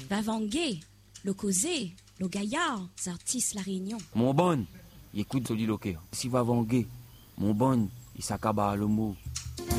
Va vanguer, le causer, le gaillard, artistes la réunion. Mon bon, il écoute soliloquer. Si va vanguer, mon bon, il s'accaba le mot.